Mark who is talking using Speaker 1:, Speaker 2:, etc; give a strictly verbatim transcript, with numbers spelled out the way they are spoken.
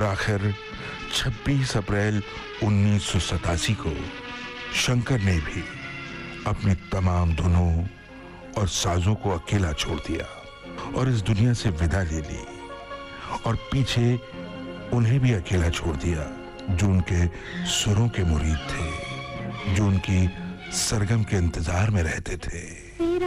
Speaker 1: आखिर छब्बीस अप्रैल उन्नीस सौ सतासी को शंकर ने भी अपनी तमाम धुनों और साजों को अकेला छोड़ दिया और इस दुनिया से विदा ले ली। और पीछे उन्हें भी अकेला छोड़ दिया जो उनके सुरों के मुरीद थे, जो उनकी सरगम के इंतजार में रहते थे।